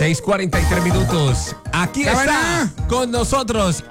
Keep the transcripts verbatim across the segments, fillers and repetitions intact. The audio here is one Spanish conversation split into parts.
seis cuarenta y tres minutos. Aquí está Cabana. con nosotros.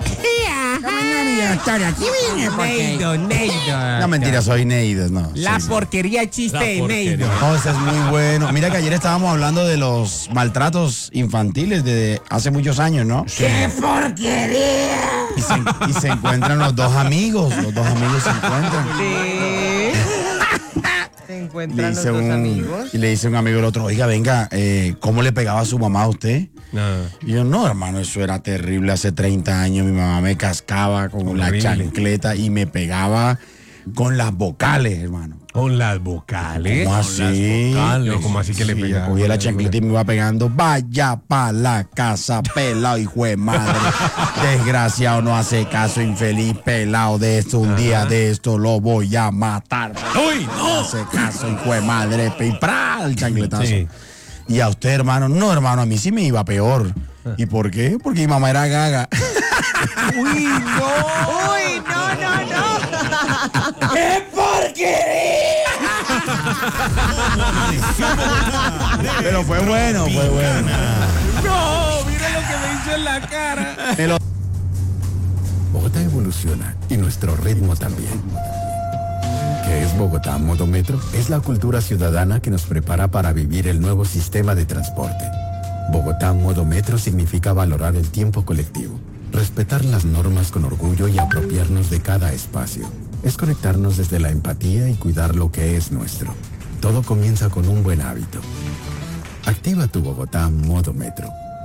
Aquí viene Neido, Neido. No, mentira, soy Neides, no. La sí, porquería chiste La de porquería. Neido. no, ese es muy bueno. Mira que ayer estábamos hablando de los maltratos infantiles de hace muchos años, ¿no? ¡Qué porquería! Y se, y se encuentran los dos amigos. Los dos amigos se encuentran. Sí. Se Le encuentran los dice dos un, amigos. y le dice un amigo al otro, oiga, venga, eh, ¿cómo le pegaba a su mamá a usted? No. Y yo, no, hermano, eso era terrible. Hace treinta años mi mamá me cascaba con la Horrible. chancleta y me pegaba con las vocales, hermano. Con las vocales. ¿Cómo Con así? las vocales. No, ¿cómo así que le Sí, pegaba? cogía la chancleta y me iba pegando. Vaya pa' la casa, pelado, hijo de madre. Desgraciado, no hace caso, infeliz, pelado de esto. Un día de esto lo voy a matar. ¡Uy, No no! hace caso, hijo de madre. Y ¡pra! El chancletazo. Sí. Y a usted, hermano, no, hermano, a mí sí me iba peor. ¿Y por qué? Porque mi mamá era gaga. ¡Uy, no! ¡Uy, no, no, no! ¡Qué porquería! Pero fue bueno, fue bueno. ¡No! ¡Mira lo que me hizo en la cara! Me lo- Bogotá evoluciona y nuestro ritmo también. ¿Qué es Bogotá Modo Metro? Es la cultura ciudadana que nos prepara para vivir el nuevo sistema de transporte. Bogotá Modo Metro significa valorar el tiempo colectivo, respetar las normas con orgullo y apropiarnos de cada espacio. Es conectarnos desde la empatía y cuidar lo que es nuestro. Todo comienza con un buen hábito. Activa tu Bogotá Modo Metro.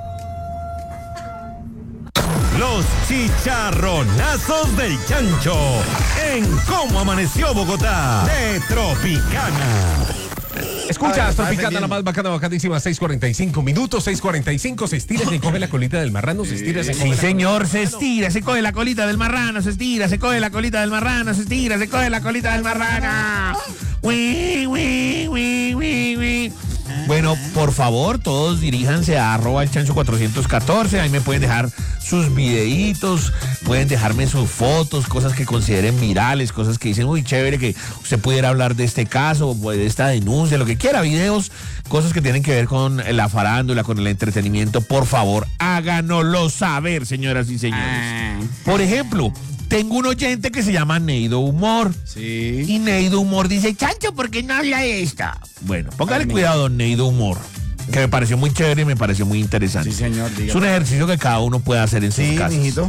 Los chicharronazos del chancho en Cómo Amaneció Bogotá de Tropicana. Escucha, A ver, está está picando la defendiendo. más bacana, bacadísima, seis cuarenta y cinco minutos, seis cuarenta y cinco, se estira, se coge la colita del marrano, se estira, se coge Sí, la señor, se estira, se coge la colita del marrano, se estira, se coge la colita del marrano, se estira, se coge la colita del marrano. Ui, ui, ui, ui, ui. Bueno, por favor, todos diríjanse a arroba el chancho cuatrocientos catorce, ahí me pueden dejar sus videitos, pueden dejarme sus fotos, cosas que consideren virales, cosas que dicen, uy, chévere que usted pudiera hablar de este caso, de esta denuncia, lo que quiera, videos, cosas que tienen que ver con la farándula, con el entretenimiento, por favor, háganoslo saber, señoras y señores. Por ejemplo, tengo un oyente que se llama Neido Humor. Sí. Y Neido Humor dice, Chancho, ¿por qué no habla de esta? Bueno, póngale cuidado, Neido Humor, que me pareció muy chévere y me pareció muy interesante. Sí, señor, diga. Es un ejercicio que cada uno puede hacer en sus Sí, casas. mijito.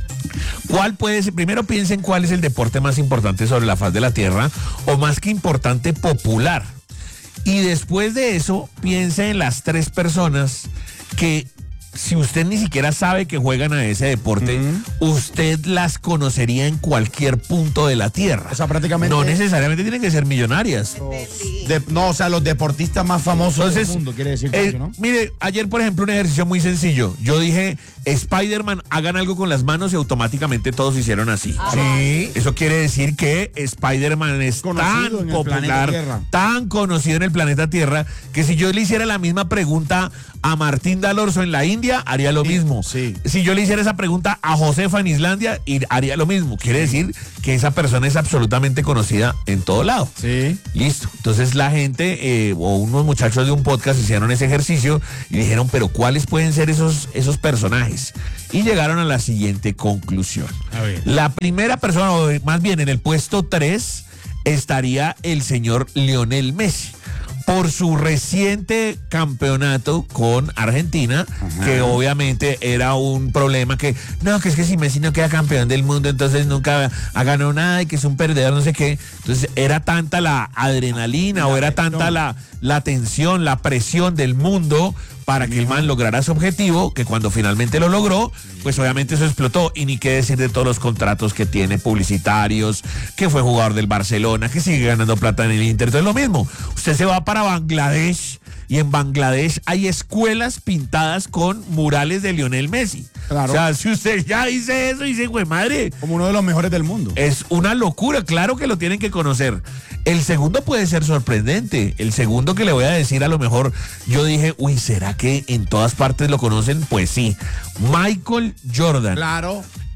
¿Cuál puede ser? Primero piensen cuál es el deporte más importante sobre la faz de la tierra, o más que importante, popular. Y después de eso, piensen en las tres personas que, si usted ni siquiera sabe que juegan a ese deporte, usted las conocería en cualquier punto de la tierra. O sea, prácticamente- No necesariamente tienen que ser millonarias. De- no, o sea, los deportistas más famosos Entonces, del mundo, quiere decir, eh, Chancho, ¿no? mire, ayer, por ejemplo, un ejercicio muy sencillo. Yo dije, Spider-Man, hagan algo con las manos, y automáticamente todos hicieron así. Sí. Eso quiere decir que Spider-Man es Conocido tan en el planeta popular, Tierra. tan conocido en el planeta Tierra, que si yo le hiciera la misma pregunta a Martín Dalorzo en la India, haría lo Sí, mismo. sí. Si yo le hiciera esa pregunta a Josefa en Islandia, y haría lo mismo. Quiere decir que esa persona es absolutamente conocida en todo lado. Sí. Listo. Entonces la gente eh, o unos muchachos de un podcast hicieron ese ejercicio y dijeron, pero ¿cuáles pueden ser esos, esos personajes? Y llegaron a la siguiente conclusión. A ver. La primera persona, o más bien en el puesto tres, estaría el señor Lionel Messi, por su reciente campeonato con Argentina, que obviamente era un problema que, no, que es que si Messi no queda campeón del mundo, entonces nunca ha ganado nada y que es un perdedor, no sé qué. Entonces era tanta la adrenalina o era tanta la, la tensión, la presión del mundo para que el man lograra su objetivo, que cuando finalmente lo logró, pues obviamente eso explotó. Y ni qué decir de todos los contratos que tiene publicitarios, que fue jugador del Barcelona, que sigue ganando plata en el Inter. Entonces lo mismo, usted se va para Bangladesh y en Bangladesh hay escuelas pintadas con murales de Lionel Messi. Claro. O sea, si usted ya dice eso, dice, güey, madre, Como uno de los mejores del mundo. es una locura, claro que lo tienen que conocer. El segundo puede ser sorprendente. El segundo que le voy a decir, a lo mejor yo dije, uy, ¿será que en todas partes lo conocen? Pues sí, Michael Jordan. Claro.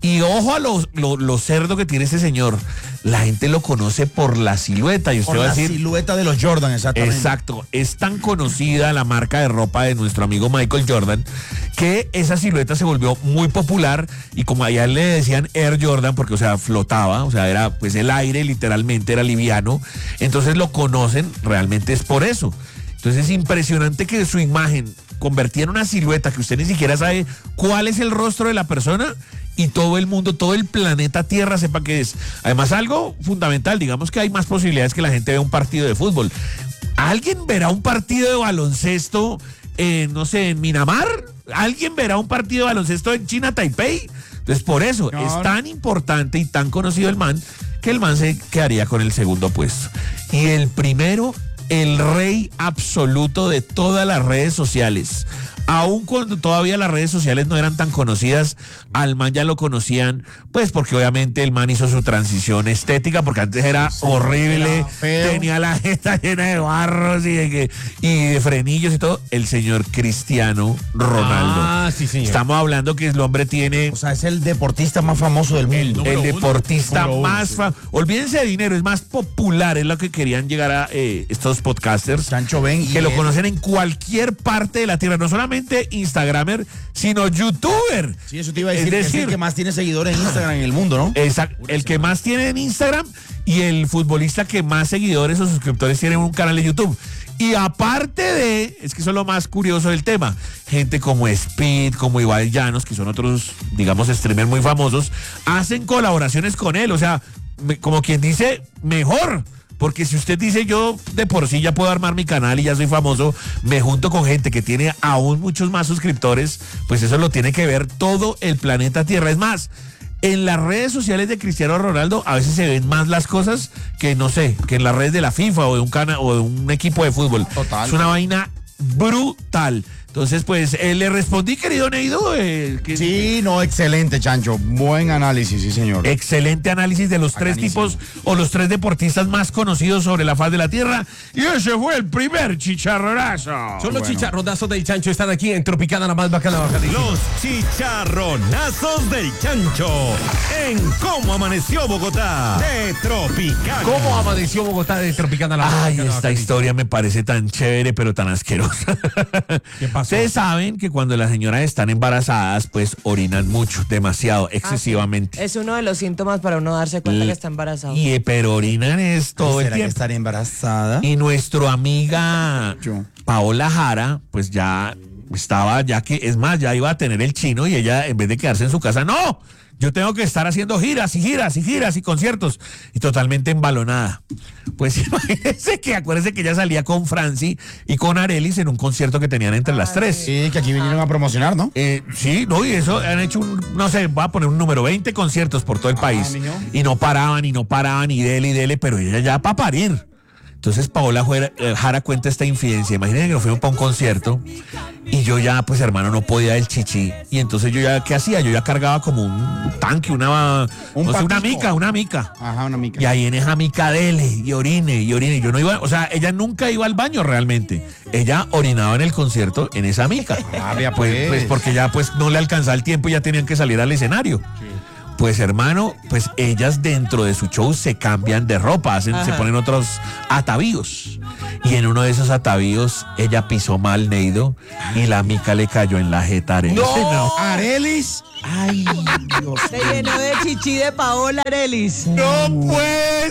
Y ojo a lo, lo, lo cerdo que tiene ese señor. La gente lo conoce por la silueta. Y usted Por va a la decir, silueta de los Jordan, exactamente. exacto, es tan conocida la marca de ropa de nuestro amigo Michael Jordan que esa silueta se volvió muy popular y como allá le decían Air Jordan porque, o sea, flotaba, o sea, era pues el aire literalmente, era liviano, entonces lo conocen, realmente es por eso. Entonces es impresionante que su imagen convertida en una silueta que usted ni siquiera sabe cuál es el rostro de la persona y todo el mundo, todo el planeta Tierra sepa qué es. Además, algo fundamental, digamos que hay más posibilidades que la gente vea un partido de fútbol. ¿Alguien verá un partido de baloncesto en, no sé, en Minamar? ¿Alguien verá un partido de baloncesto en China, Taipei? Entonces, por eso No. es tan importante y tan conocido el man que el man se quedaría con el segundo puesto. Y el primero, el rey absoluto de todas las redes sociales. Aún cuando todavía las redes sociales no eran tan conocidas, al man ya lo conocían, pues porque obviamente el man hizo su transición estética, porque antes era horrible, era feo. tenía la jeta llena de barros y de, que- y de frenillos y todo. El señor Cristiano Ronaldo. Ah, sí, señor. Estamos hablando que el hombre tiene... O sea, es el deportista más famoso del mundo. El deportista número uno, más... sí. fa- Olvídense de dinero, es más popular, es lo que querían llegar a eh, estos podcasters. Sancho Ben. y Que lo él- conocen en cualquier parte de la tierra, no solamente Instagramer, sino YouTuber. Sí, eso te iba a decir, Es que es decir, el que más tiene seguidores en Instagram en el mundo, ¿no? exacto, el que más tiene en Instagram y el futbolista que más seguidores o suscriptores tiene en un canal de YouTube. Y aparte de, es que eso es lo más curioso del tema, gente como Speed, como Ibai Llanos, que son otros, digamos, streamers muy famosos, hacen colaboraciones con él, o sea, me- como quien dice, mejor. Porque si usted dice yo de por sí ya puedo armar mi canal y ya soy famoso, me junto con gente que tiene aún muchos más suscriptores, pues eso lo tiene que ver todo el planeta Tierra. Es más, en las redes sociales de Cristiano Ronaldo a veces se ven más las cosas que, no sé, que en las redes de la FIFA o de un cana o de un equipo de fútbol. Total. Es una vaina brutal. Entonces, pues, eh, le respondí, querido Neido. eh, que- Sí, no, excelente, Chancho. Buen análisis, sí, señor. Excelente análisis de los tres Bacanísimo. tipos o los tres deportistas más conocidos sobre la faz de la tierra. Y ese fue el primer chicharronazo. Son los Bueno. chicharronazos del Chancho, están aquí en Tropicana, la más bacana, bacana. Los chicharronazos del Chancho en Cómo Amaneció Bogotá de Tropicana. ¿Cómo amaneció Bogotá de Tropicana, la más Ay, bacana, esta bacana? historia me parece tan chévere, pero tan asquerosa. ¿Qué pasó? Ustedes saben que cuando las señoras están embarazadas, pues orinan mucho, demasiado, excesivamente. Es uno de los síntomas para uno darse cuenta que está embarazado. Y eh, pero orinan es todo el ¿Será que tiempo. estará embarazada? Y nuestra amiga Yo. Paola Jara, pues ya estaba, ya que, es más, ya iba a tener el chino y ella, en vez de quedarse en su casa, no, yo tengo que estar haciendo giras y giras y giras y conciertos. Y totalmente embalonada. Pues imagínense que, acuérdense que ella salía con Franci y con Arelis en un concierto que tenían entre las tres. Sí, que aquí vinieron a promocionar, ¿no? Eh, sí, no, y eso han hecho un, no sé, va a poner un número, veinte conciertos por todo el país. mijo. Y no paraban, y no paraban, y dele, y dele, pero ella ya para parir. Entonces Paola Juera- eh, Jara cuenta esta infidencia. Imagínense que nos fuimos para un concierto y yo ya, pues hermano, no podía del chichi. Y entonces yo ya, ¿qué hacía? Yo ya cargaba como un tanque, una, Un no sé, una patico. mica, una mica. Ajá, una mica. Y ahí en esa mica dele, y orine, y orine. Yo no iba, o sea, ella nunca iba al baño realmente. Ella orinaba en el concierto en esa mica. Ah, vea, pues, pues. pues porque ya pues no le alcanzaba el tiempo y ya tenían que salir al escenario. Pues hermano, pues ellas dentro de su show se cambian de ropa, hacen, se ponen otros atavíos. Y en uno de esos atavíos ella pisó mal, Neido, y la mica le cayó en la jeta. Arelis. ¡No! Arelis. Ay, Dios. Se llenó de chichi de Paola Arelis. ¡No puede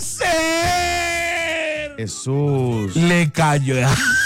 ser! Jesús. Le cayó,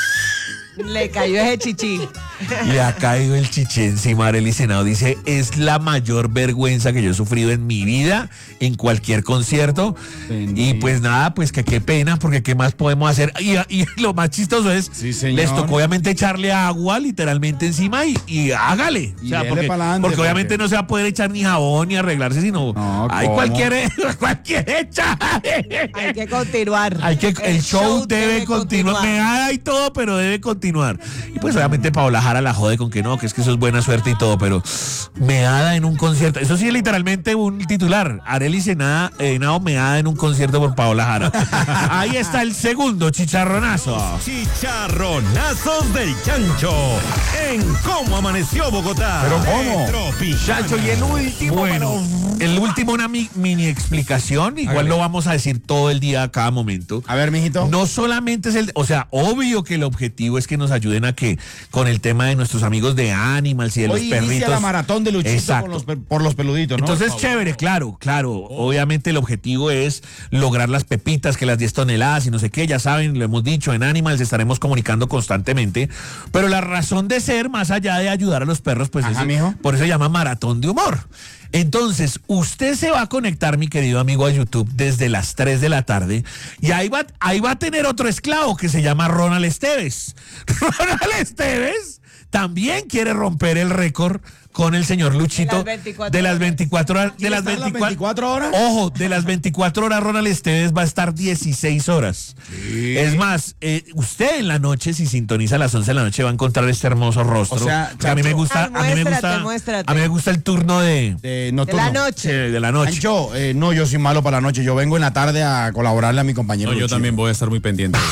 Le cayó ese chichi. le ha caído el chichi encima. Arelis Senado dice, es la mayor vergüenza que yo he sufrido en mi vida, en cualquier concierto. Bendito. Y pues nada, pues que qué pena, porque qué más podemos hacer. Y, y lo más chistoso es, Sí, señor. les tocó obviamente echarle agua literalmente encima y, y hágale. Y o sea, dele porque, pa'lante, porque obviamente porque- no se va a poder echar ni jabón ni arreglarse, sino No, hay ¿cómo? cualquier, cualquier hecha. Hay que continuar. Hay que, el, show, debe, continuar. Me da y todo, pero debe continuar. Y pues obviamente Paola Jara Jara la jode con que no, que es que eso es buena suerte y todo, pero meada en un concierto. Eso sí es literalmente un titular. Arely Senada, eh, Henao meada en un concierto por Paola Jara. Ahí está el segundo chicharronazo. Chicharronazos del Chancho en Cómo Amaneció Bogotá. ¿Pero cómo? De Tropical. Chancho, y el último. Bueno, el último una mi- mini explicación, igual Hágale. lo vamos a decir todo el día a cada momento. A ver, mijito. No solamente es el, o sea, obvio que el objetivo es que nos ayuden a que con el tema de nuestros amigos de Animals y de Hoy los perritos. inicia la maratón de Luchito Exacto. con los pe- por los peluditos, ¿no? Entonces, chévere, claro, claro. Obviamente el objetivo es lograr las pepitas, que las diez toneladas y no sé qué, ya saben, lo hemos dicho, en Animals estaremos comunicando constantemente. Pero la razón de ser, más allá de ayudar a los perros, pues Ajá, es, mijo. por eso se llama maratón de humor. Entonces, usted se va a conectar, mi querido amigo, a YouTube desde las tres de la tarde y ahí va, ahí va a tener otro esclavo que se llama Ronald Esteves. Ronald Esteves también quiere romper el récord con el señor Luchito De las veinticuatro de las veinticuatro horas. De ¿Quién las está en las veinticuatro, veinticuatro horas? Ojo, de las veinticuatro horas Ronald Esteves va a estar dieciséis horas. Es más, eh, usted en la noche, si sintoniza a las once de la noche, va a encontrar este hermoso rostro. O sea, que a mí me gusta, Ah, a mí me muéstrate, gusta, muéstrate. a mí me gusta el turno de, De De nocturno. la noche. de, de la noche. Ancho, eh, no, yo soy malo para la noche. Yo vengo en la tarde a colaborarle a mi compañero. No, yo Luchito. también voy a estar muy pendiente.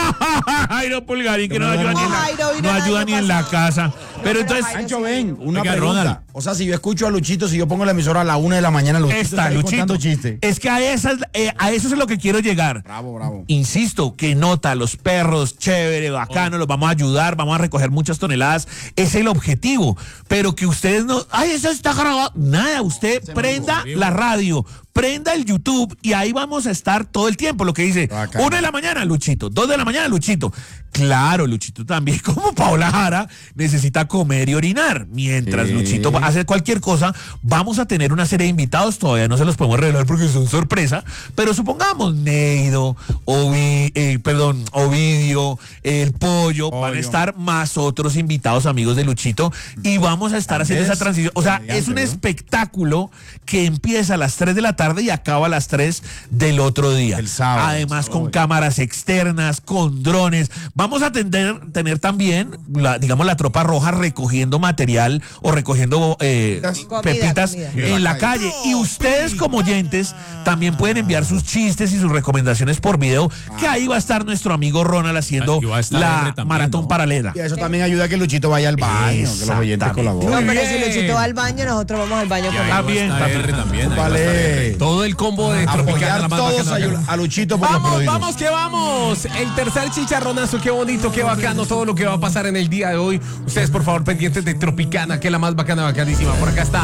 Jairo Pulgarín, que no No, ayuda no, ni en no, la, Jairo vino no el ayuda año ni en la pasado. casa. Pero entonces, Jairo Ancho, sí. ven, una Oiga, pregunta. Ronald. O sea, si yo escucho a Luchito, si yo pongo la emisora a la una de la mañana, Luchito está está ahí Luchito. contando chistes. Es que a, esas, eh, a eso es lo que quiero llegar. Bravo, bravo. Insisto, que nota, los perros, chévere, bacano, los vamos a ayudar, vamos a recoger muchas toneladas, es el objetivo, pero que ustedes no, ay, eso está grabado, nada, usted prenda la radio, prenda el YouTube y ahí vamos a estar todo el tiempo, lo que dice, Bacano. una de la mañana, Luchito, dos de la mañana, Luchito. Claro, Luchito también, como Paola Jara, necesita comer y orinar. Mientras Sí. Luchito va a hacer cualquier cosa, vamos a tener una serie de invitados, todavía no se los podemos revelar porque son sorpresa, pero supongamos Neido, Ovi, eh, perdón, Ovidio, el Pollo, van a Pollo. estar más otros invitados amigos de Luchito y vamos a estar haciendo esa Andrés, transición. O sea, comediante, es un ¿no? espectáculo que empieza a las tres de la tarde y acaba a las tres del otro día. El sábado. Además, con Uy. cámaras externas, con drones. Vamos a tener, tener también, la, digamos, la tropa roja recogiendo material o recogiendo eh, Comida, pepitas comida. en la calle. Y ustedes como oyentes también pueden enviar sus chistes y sus recomendaciones por video, que ahí va a estar nuestro amigo Ronald haciendo Ah, y va a estar la R también, maratón ¿no? paralela. Y eso también ayuda a que Luchito vaya al baño, que los oyentes Exactamente. No, colaboren. pero si bien. Luchito va al baño, nosotros vamos al baño Y con ahí él. va a También, estar también. R también. ahí va a estar Vale. R. Todo el combo de Tropicana, Apoyar la más todos bacana. a, a Luchito por los Vamos, peluditos. vamos, que vamos. El tercer chicharronazo, qué bonito, qué bacano todo lo que va a pasar en el día de hoy. Ustedes, por favor, pendientes de Tropicana, que es la más bacana, bacanísima. Por acá está